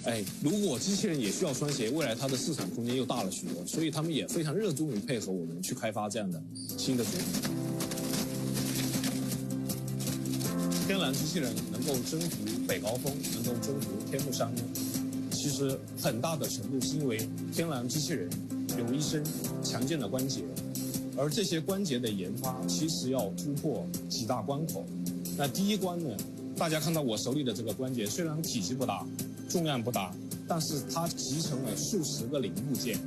如果机器人也需要穿鞋，未来它的市场空间又大了许多，所以他们也非常热衷于配合我们去开发这样的新的主题。天然机器人能够征服北高峰，能够征服天目山，其实很大的程度是因为天然机器人有一身强健的关节，而这些关节的研发其实要突破几大关口。那第一关呢，大家看到我手里的这个关节，虽然体积不大，重量不大，但是它集成了数十个零部件，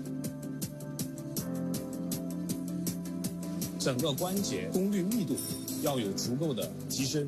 整个关节功率密度要有足够的提升。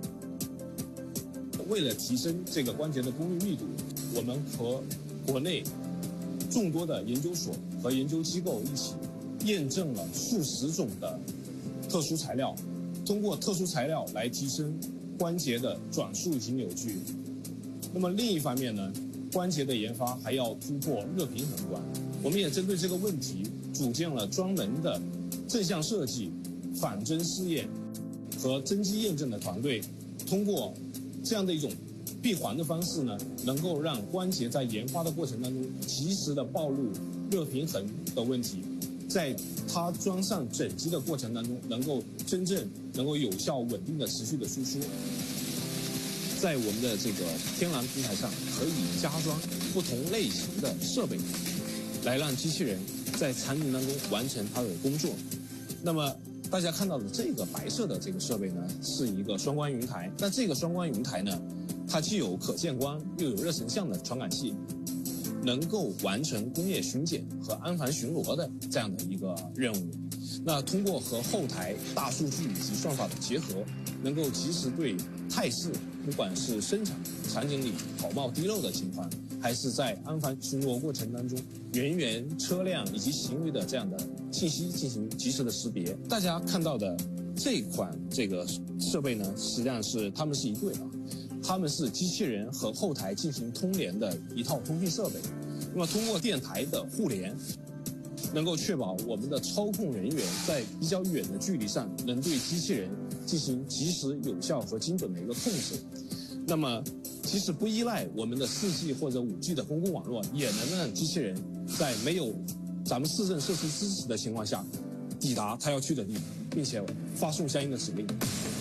为了提升这个关节的功率密度，我们和国内众多的研究所和研究机构一起验证了数十种的特殊材料，通过特殊材料来提升关节的转速以及扭矩。那么另一方面呢，关节的研发还要突破热平衡关。我们也针对这个问题组建了专门的正向设计、反针试验和真机验证的团队，通过这样的一种闭环的方式呢，能够让关节在研发的过程当中及时的暴露热平衡的问题，在它装上整机的过程当中，能够真正能够有效稳定的持续的输出。在我们的这个天然平台上，可以加装不同类型的设备，来让机器人在场景当中完成它的工作。那么大家看到的这个白色的这个设备呢，是一个双光云台。那这个双光云台呢，它既有可见光又有热成像的传感器，能够完成工业巡检和安防巡逻的这样的一个任务。那通过和后台大数据以及算法的结合，能够及时对态势，不管是生产场景里跑冒滴漏的情况，还是在安防巡逻过程当中人员、车辆以及行为的这样的信息进行及时的识别。大家看到的这款这个设备呢，实际上是它们是一对的，它们是机器人和后台进行通联的一套通讯设备。那么通过电台的互联，能够确保我们的操控人员在比较远的距离上能对机器人进行及时、有效和精准的一个控制。那么即使不依赖我们的4G 或者5G 的公共网络，也能让机器人在没有咱们市政设施支持的情况下，抵达它要去的地方，并且发送相应的指令。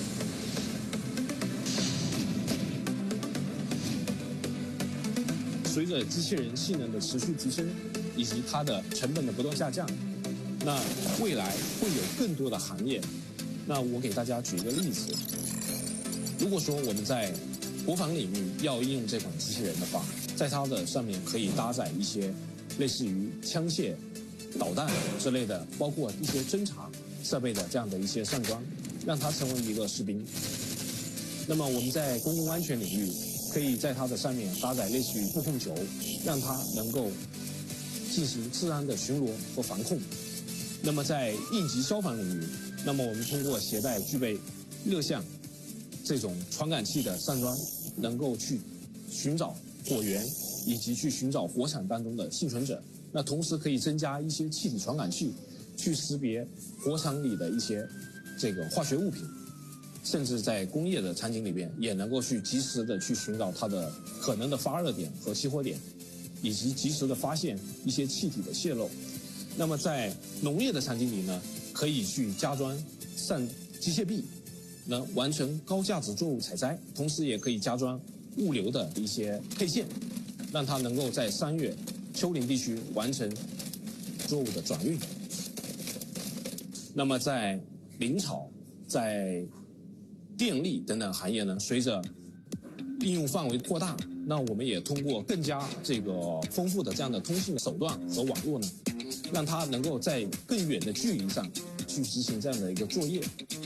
随着机器人性能的持续提升，以及它的成本的不断下降，那未来会有更多的行业。那我给大家举一个例子，如果说我们在国防领域要应用这款机器人的话，在它的上面可以搭载一些类似于枪械、导弹之类的，包括一些侦察设备的这样的一些上装，让它成为一个士兵。那么我们在公共安全领域，可以在它的上面搭载类似于布控球，让它能够进行治安的巡逻和防控。那么在应急消防领域，那么我们通过携带具备热像这种传感器的上装，能够去寻找火源以及去寻找火场当中的幸存者。那同时可以增加一些气体传感器，去识别火场里的一些这个化学物品，甚至在工业的场景里边也能够去及时的去寻找它的可能的发热点和起火点，以及及时的发现一些气体的泄漏。那么在农业的场景里呢，可以去加装上机械臂，能完成高价值作物采摘，同时也可以加装物流的一些配件，让它能够在山岳、丘陵地区完成作物的转运。那么在林草、在电力等等行业呢，随着应用范围扩大，那我们也通过更加这个丰富的这样的通信手段和网络呢，让它能够在更远的距离上去执行这样的一个作业。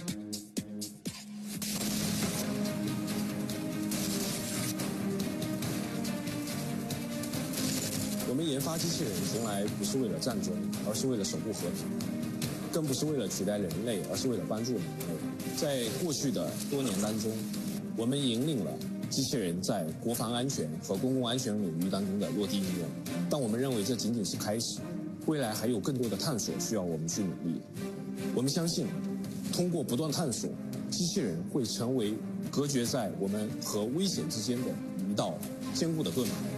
我们研发机器人从来不是为了战争，而是为了守护和平，更不是为了取代人类，而是为了帮助人类。在过去的多年当中，我们引领了机器人在国防安全和公共安全领域当中的落地应用，但我们认为这仅仅是开始，未来还有更多的探索需要我们去努力。我们相信，通过不断探索，机器人会成为隔绝在我们和危险之间的一道坚固的盾牌。